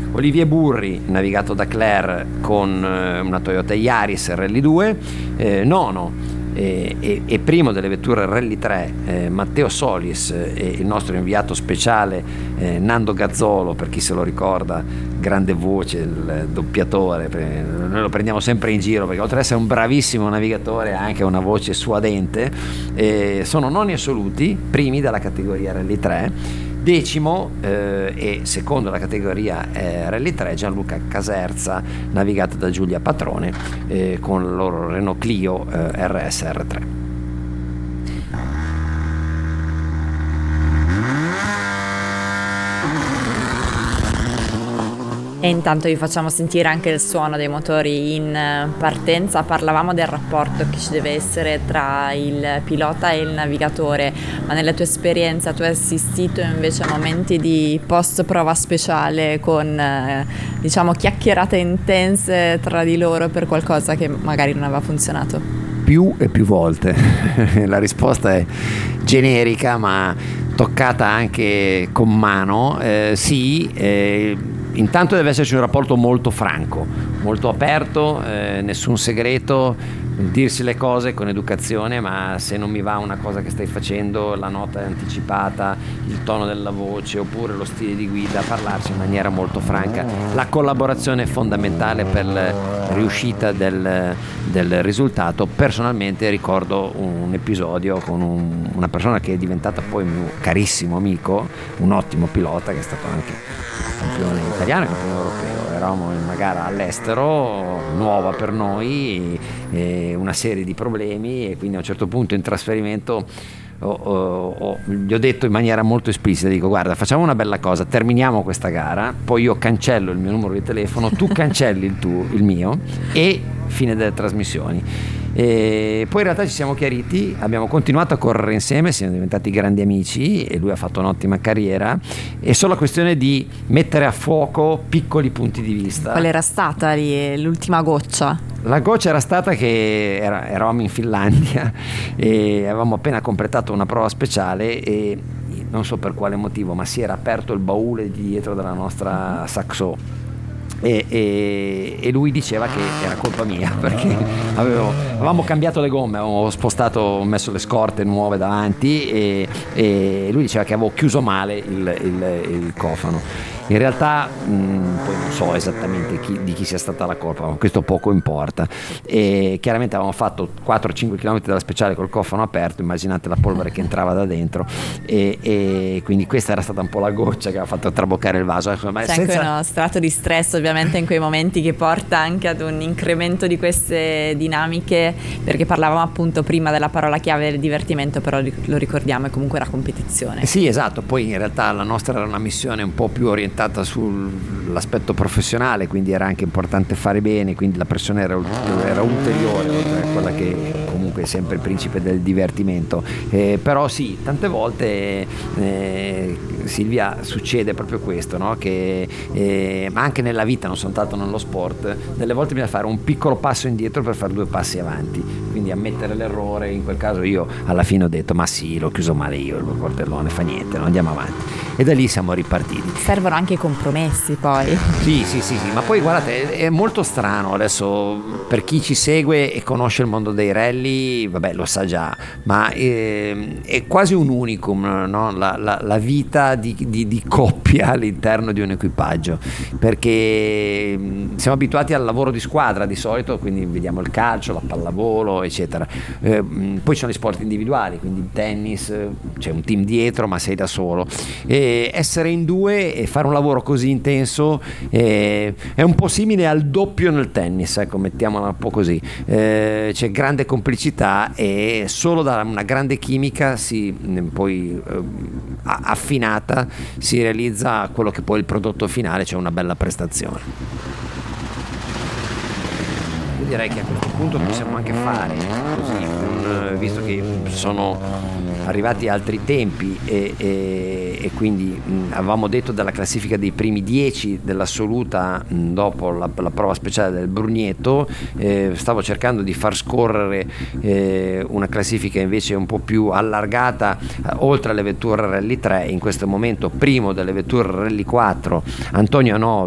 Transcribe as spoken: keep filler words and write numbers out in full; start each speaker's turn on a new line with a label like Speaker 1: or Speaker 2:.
Speaker 1: Olivier Burri, navigato da Claire con eh, una Toyota Yaris Rally due. Eh, nono E, e, e primo delle vetture Rally tre eh, Matteo Solis e eh, il nostro inviato speciale eh, Nando Gazzolo, per chi se lo ricorda, grande voce, il doppiatore, noi lo prendiamo sempre in giro perché oltre ad essere un bravissimo navigatore ha anche una voce suadente. Eh, sono noni assoluti, primi della categoria Rally tre. Decimo eh, e secondo la categoria eh, Rally tre Gianluca Caserza, navigato da Giulia Patrone eh, con il loro Renault Clio eh, R S R tre.
Speaker 2: E intanto vi facciamo sentire anche il suono dei motori in partenza. Parlavamo del rapporto che ci deve essere tra il pilota e il navigatore, ma nella tua esperienza tu hai assistito invece a momenti di post prova speciale con diciamo chiacchierate intense tra di loro per qualcosa che magari non aveva funzionato?
Speaker 1: Più e più volte. La risposta è generica ma toccata anche con mano. Eh, sì, eh, intanto deve esserci un rapporto molto franco, molto aperto, eh, nessun segreto, dirsi le cose con educazione, ma se non mi va una cosa che stai facendo, la nota è anticipata, il tono della voce oppure lo stile di guida, parlarsi in maniera molto franca. La collaborazione è fondamentale per la riuscita del, del risultato. Personalmente ricordo un episodio con un, una persona che è diventata poi mio carissimo amico, un ottimo pilota che è stato anche campione italiano e campione europeo. Eravamo in una gara all'estero, nuova per noi, e una serie di problemi, e quindi a un certo punto in trasferimento ho, ho, ho, gli ho detto in maniera molto esplicita, dico: guarda, facciamo una bella cosa, terminiamo questa gara, poi io cancello il mio numero di telefono, tu cancelli il tuo, il mio, e fine delle trasmissioni. E poi in realtà ci siamo chiariti, abbiamo continuato a correre insieme, siamo diventati grandi amici e lui ha fatto un'ottima carriera. È solo questione di mettere a fuoco piccoli punti di vista.
Speaker 2: Qual era stata lì l'ultima goccia?
Speaker 1: La goccia era stata che era, eravamo in Finlandia e avevamo appena completato una prova speciale e non so per quale motivo, ma si era aperto il baule di dietro della nostra Saxo. E, e, e lui diceva che era colpa mia perché avevo, avevamo cambiato le gomme, avevamo spostato, ho messo le scorte nuove davanti e, e lui diceva che avevo chiuso male il, il, il cofano. In realtà mh, poi non so esattamente chi, di chi sia stata la colpa, ma questo poco importa. E chiaramente avevamo fatto quattro cinque chilometri dalla speciale col cofano aperto, immaginate la polvere che entrava da dentro, e, e quindi questa era stata un po' la goccia che ha fatto traboccare il vaso. Ma
Speaker 2: c'è
Speaker 1: senza...
Speaker 2: anche uno strato di stress ovviamente in quei momenti che porta anche ad un incremento di queste dinamiche, perché parlavamo appunto prima della parola chiave del divertimento, però lo ricordiamo, è comunque la competizione.
Speaker 1: Sì, esatto. Poi in realtà la nostra era una missione un po' più orientata sull'aspetto professionale, quindi era anche importante fare bene, quindi la pressione era, era ulteriore oltre a quella che comunque è sempre il principe del divertimento. Eh, però sì, tante volte eh, Silvia, succede proprio questo, no? Che eh, ma anche nella vita, non soltanto nello sport, delle volte bisogna fare un piccolo passo indietro per fare due passi avanti, quindi ammettere l'errore. In quel caso io alla fine ho detto: ma sì, l'ho chiuso male io il coltellone, fa niente, no? Andiamo avanti. E da lì siamo ripartiti.
Speaker 2: Servono anche i compromessi poi.
Speaker 1: Sì, sì, sì, sì, ma poi guardate, è molto strano adesso per chi ci segue e conosce il mondo dei rally, vabbè, lo sa già, ma eh, è quasi un unicum, no? la, la, la vita di, di, di coppia all'interno di un equipaggio, perché siamo abituati al lavoro di squadra di solito, quindi vediamo il calcio, la pallavolo, eccetera. Eh, poi ci sono gli sport individuali, quindi il tennis, c'è un team dietro ma sei da solo, e essere in due e fare un lavoro così intenso eh, è un po' simile al doppio nel tennis, ecco, mettiamola un po' così. Eh, c'è grande complicità e solo da una grande chimica si poi eh, affinata si realizza quello che poi è il prodotto finale, cioè una bella prestazione. Io direi che a questo punto possiamo anche fare così, un, visto che sono arrivati altri tempi e, e, e quindi mh, avevamo detto della classifica dei primi dieci dell'assoluta mh, dopo la, la prova speciale del Brugneto, eh, stavo cercando di far scorrere eh, una classifica invece un po' più allargata eh, oltre alle vetture Rally tre. In questo momento primo delle vetture Rally quattro Antonio Anò